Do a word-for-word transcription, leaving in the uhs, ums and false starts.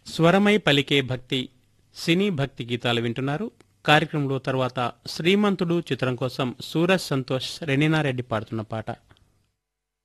స్వరమై పలికే భక్తి సినీ భక్తి గీతాలు వింటున్నారు. కార్యక్రమంలో తర్వాత శ్రీమంతుడు చిత్రం కోసం సూరజ్ సంతోష్ రెనినారెడ్డి పాడుతున్న పాట.